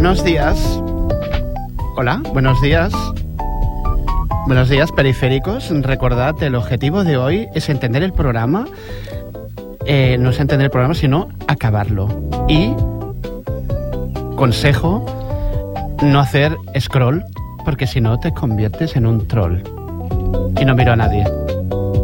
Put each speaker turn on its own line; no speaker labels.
Buenos días. Hola, buenos días. Buenos días, periféricos. Recordad, el objetivo de hoy es entender el programa. No es entender el programa, sino acabarlo. Y, consejo, no hacer scroll, porque si no te conviertes en un troll. Y no miro a nadie.